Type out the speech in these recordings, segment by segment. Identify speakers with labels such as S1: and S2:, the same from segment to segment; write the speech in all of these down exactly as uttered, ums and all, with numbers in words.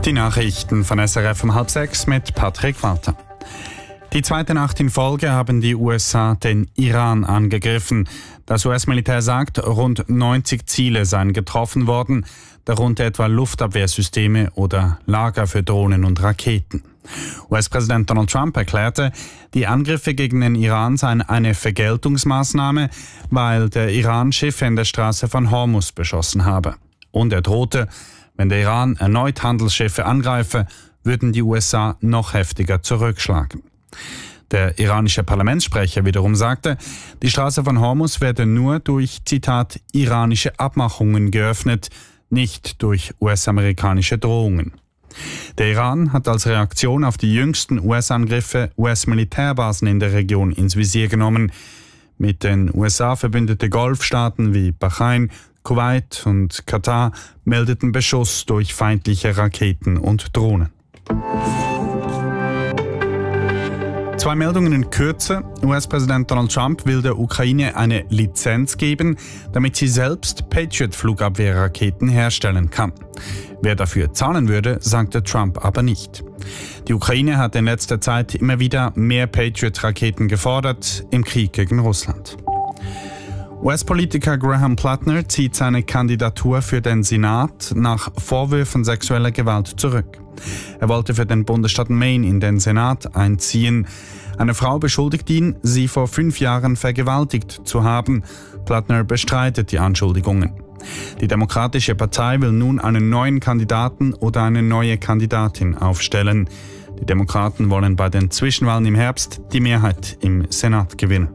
S1: Die Nachrichten von S R F um halb sechs mit Patrick Walter. Die zweite Nacht in Folge haben die U S A den Iran angegriffen. Das U S-Militär sagt, rund neunzig Ziele seien getroffen worden, darunter etwa Luftabwehrsysteme oder Lager für Drohnen und Raketen. U S-Präsident Donald Trump erklärte, die Angriffe gegen den Iran seien eine Vergeltungsmaßnahme, weil der Iran Schiffe in der Straße von Hormuz beschossen habe. Und er drohte, wenn der Iran erneut Handelsschiffe angreife, würden die U S A noch heftiger zurückschlagen. Der iranische Parlamentssprecher wiederum sagte, die Straße von Hormuz werde nur durch, Zitat, iranische Abmachungen geöffnet, nicht durch U S-amerikanische Drohungen. Der Iran hat als Reaktion auf die jüngsten U S-Angriffe U S-Militärbasen in der Region ins Visier genommen. Mit den U S A verbündete Golfstaaten wie Bahrain, Kuwait und Katar meldeten Beschuss durch feindliche Raketen und Drohnen. Zwei Meldungen in Kürze. U S-Präsident Donald Trump will der Ukraine eine Lizenz geben, damit sie selbst Patriot-Flugabwehrraketen herstellen kann. Wer dafür zahlen würde, sagte Trump aber nicht. Die Ukraine hat in letzter Zeit immer wieder mehr Patriot-Raketen gefordert im Krieg gegen Russland. U S-Politiker Graham Plattner zieht seine Kandidatur für den Senat nach Vorwürfen sexueller Gewalt zurück. Er wollte für den Bundesstaat Maine in den Senat einziehen. Eine Frau beschuldigt ihn, sie vor fünf Jahren vergewaltigt zu haben. Plattner bestreitet die Anschuldigungen. Die Demokratische Partei will nun einen neuen Kandidaten oder eine neue Kandidatin aufstellen. Die Demokraten wollen bei den Zwischenwahlen im Herbst die Mehrheit im Senat gewinnen.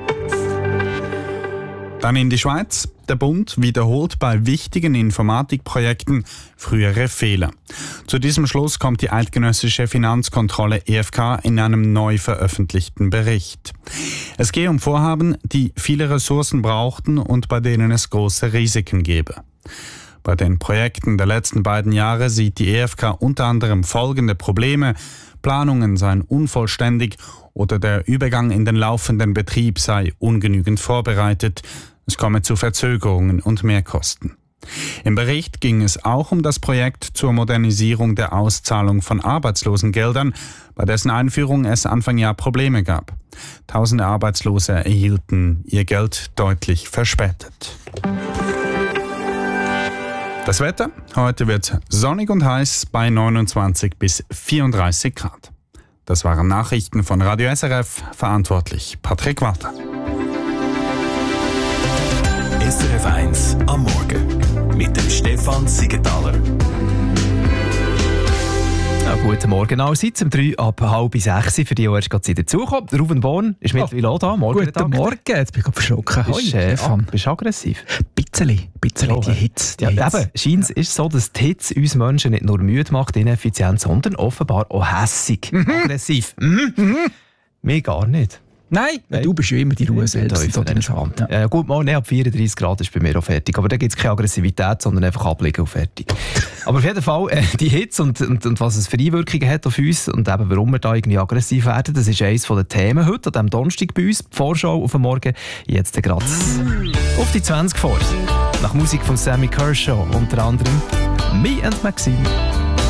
S1: Dann in die Schweiz. Der Bund wiederholt bei wichtigen Informatikprojekten frühere Fehler. Zu diesem Schluss kommt die eidgenössische Finanzkontrolle E F K in einem neu veröffentlichten Bericht. Es gehe um Vorhaben, die viele Ressourcen brauchten und bei denen es große Risiken gebe. Bei den Projekten der letzten beiden Jahre sieht die E F K unter anderem folgende Probleme: Planungen seien unvollständig oder der Übergang in den laufenden Betrieb sei ungenügend vorbereitet. Es komme zu Verzögerungen und Mehrkosten. Im Bericht ging es auch um das Projekt zur Modernisierung der Auszahlung von Arbeitslosengeldern, bei dessen Einführung es Anfang Jahr Probleme gab. Tausende Arbeitslose erhielten ihr Geld deutlich verspätet. Das Wetter? Heute wird sonnig und heiß bei neunundzwanzig bis vierunddreißig Grad. Das waren Nachrichten von Radio S R F, verantwortlich Patrick Walter.
S2: S R F eins am Morgen mit dem Stefan Siegenthaler.
S3: Ja, guten Morgen allerseits, um drei ab halb sechs für die, die erst gerade dazukommen. Ruben Born ist mittlerweile auch da. Morgen,
S4: guten Morgen, jetzt bin ich gerade verschrocken.
S3: Bist, äh,
S4: Stefan.
S3: Bist du aggressiv?
S4: Bisschen, bisschen
S3: Oh,
S4: die Hitze. Die
S3: Ja,
S4: Hitze.
S3: eben, scheint es ist so, dass die Hitze uns Menschen nicht nur müde macht, ineffizient, sondern offenbar auch hässig. Mhm. Aggressiv. Mhm. Mhm. Mir gar nicht.
S4: Nein,
S3: Nein,
S4: du bist ja immer die Ruhe selbst.
S3: Teufel, entspannt. Ja. Ja, gut, mal, nee, ab vierunddreißig Grad ist bei mir auch fertig. Aber da gibt es keine Aggressivität, sondern einfach ablegen und fertig. Aber auf jeden Fall, äh, die Hitze und, und, und was es für Einwirkungen hat auf uns und eben warum wir da irgendwie aggressiv werden, das ist eines der Themen heute, an diesem Donnerstag bei uns. Die Vorschau auf den Morgen, jetzt gerade auf die zwanzig vor. Nach Musik von Sammy Kershaw, unter anderem Me and Maxine.